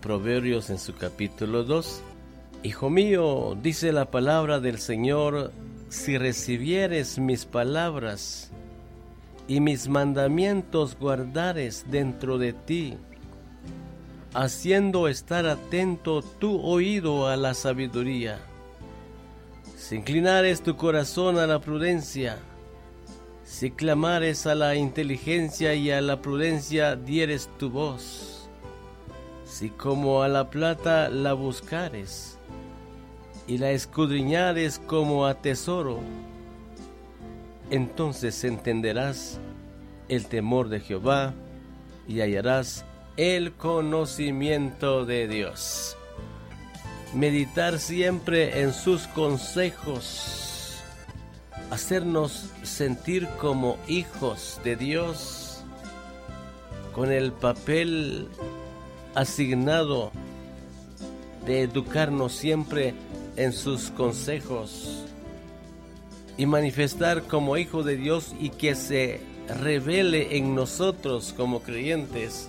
Proverbios en su capítulo 2. Hijo mío, dice la palabra del Señor, si recibieres mis palabras y mis mandamientos guardares dentro de ti, haciendo estar atento tu oído a la sabiduría, si inclinares tu corazón a la prudencia, si clamares a la inteligencia y a la prudencia dieres tu voz, si como a la plata la buscares y la escudriñares como a tesoro, entonces entenderás el temor de Jehová y hallarás el conocimiento de Dios. Meditar siempre en sus consejos, hacernos sentir como hijos de Dios, con el papel asignado de educarnos siempre en sus consejos y manifestar como hijo de Dios y que se revele en nosotros como creyentes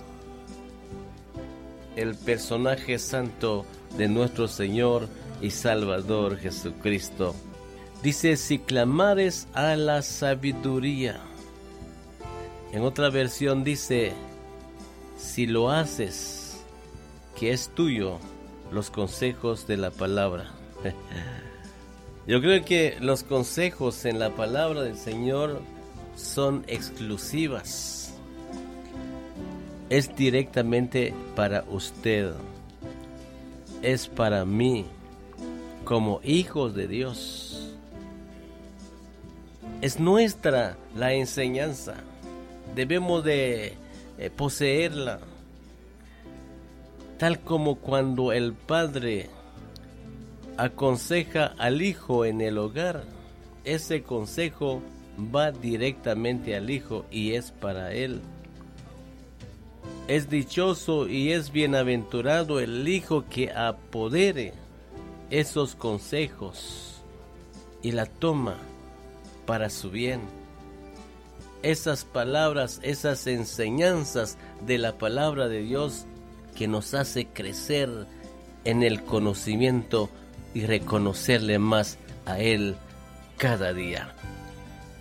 el personaje santo de nuestro Señor y Salvador Jesucristo. Dice, si clamares a la sabiduría. En otra versión dice, si lo haces, que es tuyo, los consejos de la palabra. Yo creo que los consejos en la palabra del Señor son exclusivas. Es directamente para usted. Es para mí, como hijos de Dios. Es nuestra la enseñanza. Debemos de poseerla. Tal como cuando el padre aconseja al hijo en el hogar, ese consejo va directamente al hijo y es para él. Es dichoso y es bienaventurado el hijo que apodere esos consejos y la toma para su bien. Esas palabras, esas enseñanzas de la palabra de Dios que nos hace crecer en el conocimiento y reconocerle más a Él cada día.